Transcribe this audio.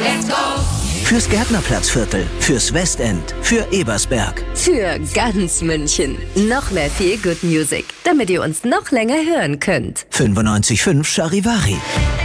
Let's go! Fürs Gärtnerplatzviertel, fürs Westend, für Ebersberg. Für ganz München. Noch mehr Feel Good Music, damit ihr uns noch länger hören könnt. 95.5 Charivari.